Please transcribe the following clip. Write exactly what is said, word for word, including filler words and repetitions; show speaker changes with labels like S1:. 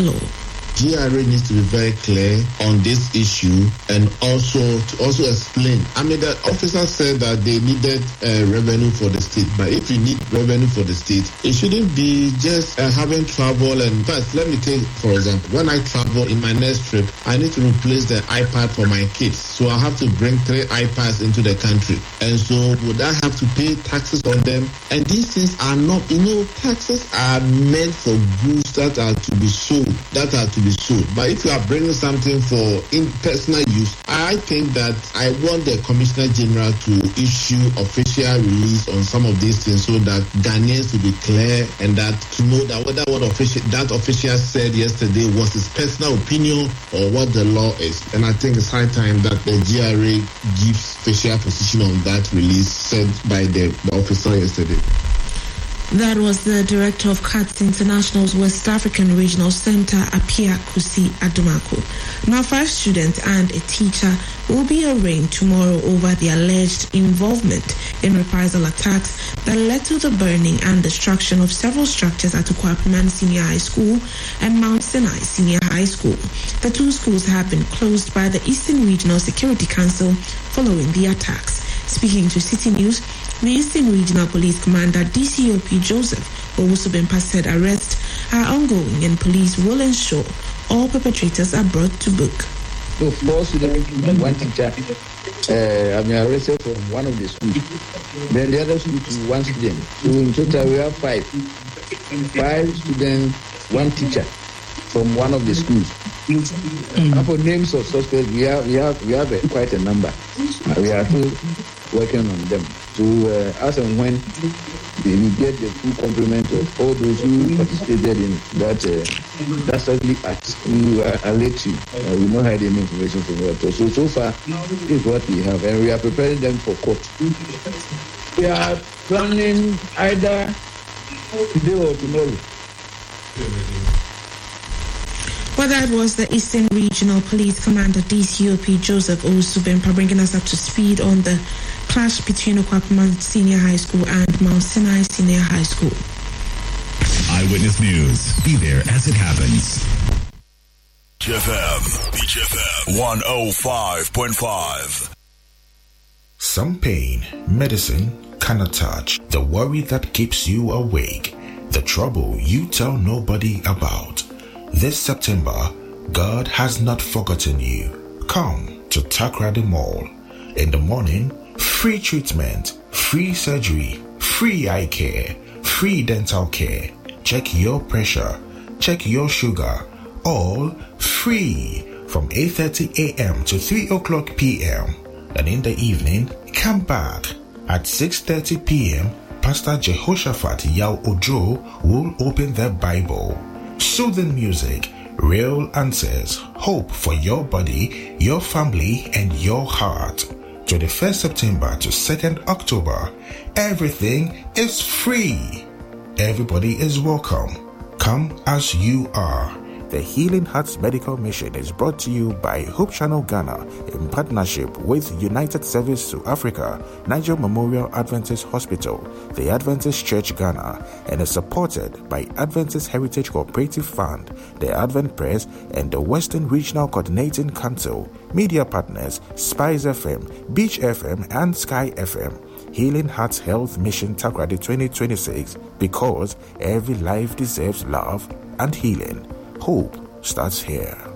S1: law.
S2: G R A needs to be very clear on this issue and also to also explain. I mean, the officer said that they needed uh, revenue for the state, but if you need revenue for the state, it shouldn't be just uh, having travel. And first, let me take, for example, when I travel in my next trip, I need to replace the iPad for my kids. So I have to bring three iPads into the country. And so would I have to pay taxes on them? And these things are not, you know, taxes are meant for goods that are to be sold, that are to be sold. But if you are bringing something for in personal use, I think that I want the Commissioner General to issue official release on some of these things so that Ghanaians will be clear and that to know that whether what official that official said yesterday was his personal opinion or what the law is. And I think it's high time that the G R A gives official position on that release said by the, the officer yesterday.
S1: That was the director of C A T S International's West African Regional Center, Apia Kusi Adumako. Now, five students and a teacher will be arraigned tomorrow over the alleged involvement in reprisal attacks that led to the burning and destruction of several structures at Ukwapiman Senior High School and Mount Sinai Senior High School. The two schools have been closed by the Eastern Regional Security Council following the attacks. Speaking to City News, the Eastern Regional Police Commander D C O P Joseph Owusu-Bempah said arrests are ongoing and police will ensure all perpetrators are brought to book.
S3: So four students and one teacher uh, have been arrested from one of the schools. Then the other school to one student. So in total we have five. Five students, one teacher from one of the schools. Mm. And for names of suspects, we have we have we have a, quite a number. Uh, we are still working on them. So uh, as and when we get the full complement of all those who participated in that uh, that study act, we are alert you. Uh, we don't hide any information from that. So so far, this is what we have, and we are preparing them for court. We are planning either today or tomorrow.
S1: Well, that was the Eastern Regional Police Commander D C O P Joseph Owusu-Bempah bringing us up to speed on the clash between Ukwapiman Senior High School and Mount Sinai Senior High School.
S4: Eyewitness News. Be there as it happens.
S5: H F M, H F M, one oh five point five.
S6: Some pain, medicine cannot touch. The worry that keeps you awake. The trouble you tell nobody about. This September, God has not forgotten you. Come to Takoradi Mall. In the morning, free treatment, free surgery, free eye care, free dental care. Check your pressure, check your sugar, all free from eight thirty a.m. to three o'clock p.m. And in the evening, come back at six thirty p.m. Pastor Jehoshaphat Yao Ojo will open the Bible. Soothing music, real answers, hope for your body, your family, and your heart. twenty-first September to second October, everything is free. Everybody is welcome. Come as you are. The Healing Hearts Medical Mission is brought to you by Hope Channel Ghana in partnership with United Service to Africa, Niger Memorial Adventist Hospital, the Adventist Church Ghana, and is supported by Adventist Heritage Cooperative Fund, the Advent Press, and the Western Regional Coordinating Council. Media partners Spice F M, Beach F M, and Sky F M. Healing Hearts Health Mission Takoradi twenty twenty-six, because every life deserves love and healing. Hope starts here.